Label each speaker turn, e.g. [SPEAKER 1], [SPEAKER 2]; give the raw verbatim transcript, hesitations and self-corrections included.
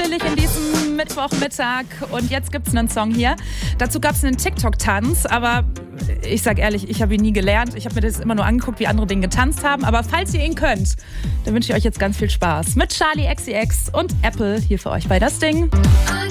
[SPEAKER 1] chillig in diesem Mittwochmittag. Und jetzt gibt's einen Song hier. Dazu gab's einen TikTok-Tanz, aber ich sag ehrlich, ich habe ihn nie gelernt. Ich habe mir das immer nur angeguckt, wie andere den getanzt haben. Aber falls ihr ihn könnt, dann wünsche ich euch jetzt ganz viel Spaß mit Charli X C X und Apple hier für euch bei Das Ding.